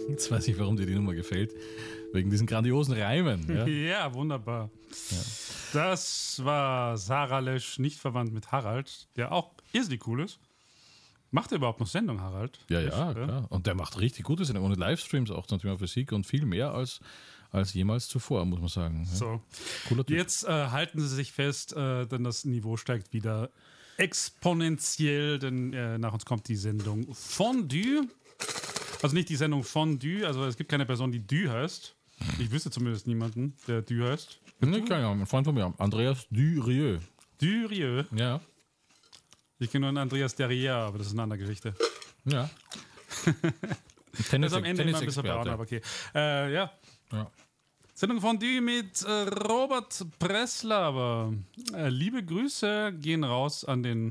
Jetzt weiß ich, warum dir die Nummer gefällt. Wegen diesen grandiosen Reimen. Ja, Ja, wunderbar. Ja. Das war Sarah Lesch, nicht verwandt mit Harald, der auch irrsinnig cool ist. Macht er überhaupt noch Sendung, Harald? ja, klar. Und der macht richtig gute Sendung. Und Livestreams auch zum Thema Physik und viel mehr als jemals zuvor, muss man sagen. Ja. So, Cooler Typ. jetzt halten Sie sich fest, denn das Niveau steigt wieder exponentiell, denn nach uns kommt die Sendung Fondue. Also nicht die Sendung Fondue, also es gibt keine Person, die Dü heißt. Ich wüsste zumindest niemanden, der Dü heißt. Nee, keine Ahnung, ein Freund von mir, Andreas Durieux. Durieux. Ja. Ich kenne nur einen Andreas Derrière, aber das ist eine andere Geschichte. Ja. Das ist am Ende immer ein bisschen braun, aber okay. Ja. Ja. Sendung Fondue mit Robert Breslaver. Liebe Grüße gehen raus an den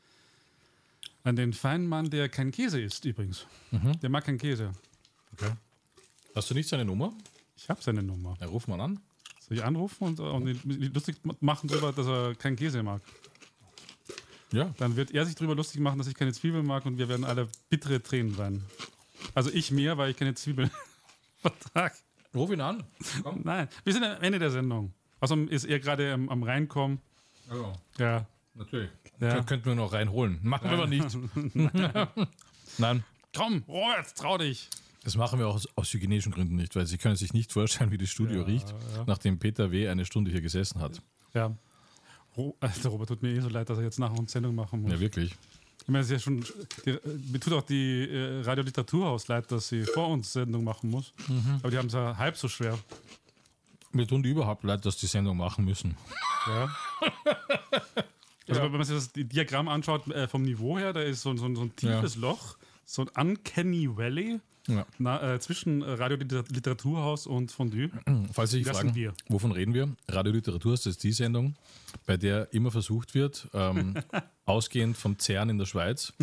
feinen Mann, der kein Käse isst übrigens. Der mag keinen Käse. Okay. Hast du nicht seine Nummer? Ich habe seine Nummer. Ja, ruf mal an. Soll ich anrufen und ihn lustig machen darüber, dass er keinen Käse mag? Ja. Dann wird er sich darüber lustig machen, dass ich keine Zwiebeln mag und wir werden alle bittere Tränen weinen. Also ich mehr, weil ich keine Zwiebeln vertrage. Ruf ihn an. Komm. Nein, wir sind am Ende der Sendung. Außerdem ist er gerade am Reinkommen. Ja, Ja. natürlich. Ja. Könnten wir noch reinholen. Machen wir aber nicht. Nein. Komm, Robert, trau dich. Das machen wir auch aus hygienischen Gründen nicht, weil Sie können sich nicht vorstellen, wie das Studio riecht, nachdem Peter W. eine Stunde hier gesessen hat. Ja. Der Robert tut mir so leid, dass er jetzt nach uns Sendung machen muss. Ja, wirklich. Ich meine, es ist ja schon, mir tut auch die Radio-Literaturhaus leid, dass sie vor uns Sendung machen muss. Aber die haben es ja halb so schwer. Mir tun die überhaupt leid, dass die Sendung machen müssen. Ja. Also wenn man sich das Diagramm anschaut, vom Niveau her, da ist so ein tiefes Loch, so ein Uncanny Valley zwischen Radio-Literaturhaus und Fondue. Falls Sie sich Das fragen, sind wir. wovon reden wir? Radio-Literaturhaus, das ist die Sendung, bei der immer versucht wird, ausgehend vom CERN in der Schweiz,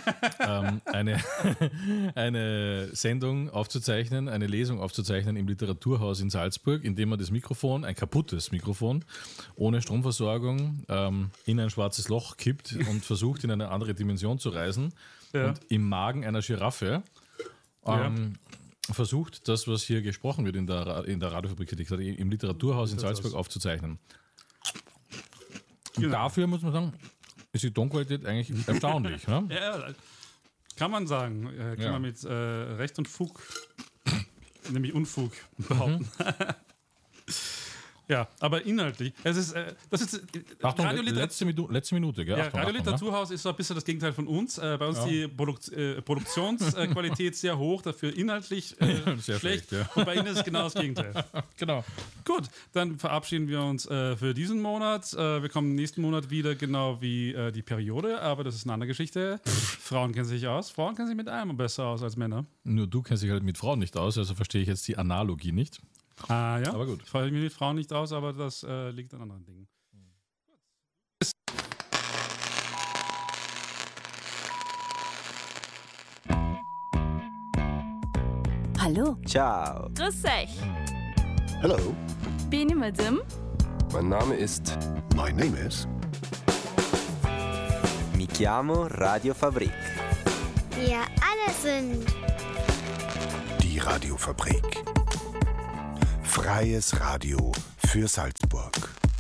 eine Sendung aufzuzeichnen, eine Lesung aufzuzeichnen im Literaturhaus in Salzburg, indem man das Mikrofon, ein kaputtes Mikrofon, ohne Stromversorgung in ein schwarzes Loch kippt und versucht, in eine andere Dimension zu reisen und im Magen einer Giraffe versucht, das, was hier gesprochen wird in der Radiofabrik, im Literaturhaus in Salzburg aufzuzeichnen. Und dafür, muss man sagen, ist die Tonqualität eigentlich erstaunlich. Ne? Ja, kann man sagen. Kann man mit Recht und Fug, nämlich Unfug, behaupten. Ja, aber inhaltlich. Das ist Achtung, letzte Minute. Gell? Ja, Achtung, Radio-Literaturhaus ist so ein bisschen das Gegenteil von uns. Bei uns die Produktionsqualität sehr hoch, dafür inhaltlich sehr schlecht. Ja. Und bei Ihnen ist es genau das Gegenteil. Genau. Gut, dann verabschieden wir uns für diesen Monat. Wir kommen nächsten Monat wieder, genau wie die Periode, aber das ist eine andere Geschichte. Frauen kennen sich aus. Frauen kennen sich mit allem besser aus als Männer. Nur du kennst dich halt mit Frauen nicht aus, also verstehe ich jetzt die Analogie nicht. Ah ja, aber gut. Ich freue mich mit Frauen nicht aus, aber das liegt an anderen Dingen. Hallo. Ciao. Grüß euch. Hello. Bin ich Madame? Mein Name ist... My name is... Mi chiamo Radio Fabrik. Wir alle sind Die Radiofabrik. Freies Radio für Salzburg.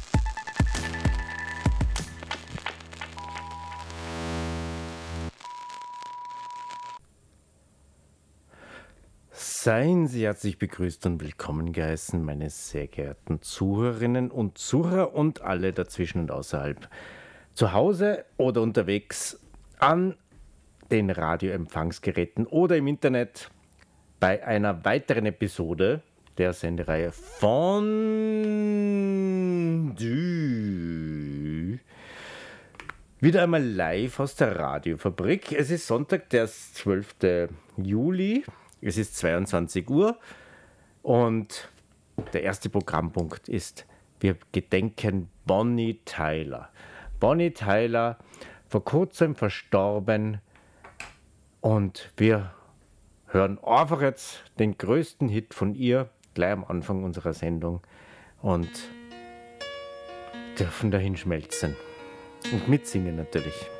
Seien Sie herzlich begrüßt und willkommen geheißen, meine sehr geehrten Zuhörerinnen und Zuhörer und alle dazwischen und außerhalb. Zu Hause oder unterwegs an den Radioempfangsgeräten oder im Internet bei einer weiteren Episode der Sendereihe Fondue. Wieder einmal live aus der Radiofabrik. Es ist Sonntag, der 12. Juli. Es ist 22 Uhr und der erste Programmpunkt ist, wir gedenken Bonnie Tyler. Bonnie Tyler, vor kurzem verstorben, und wir hören einfach jetzt den größten Hit von ihr, gleich am Anfang unserer Sendung, und dürfen dahin schmelzen und mitsingen natürlich.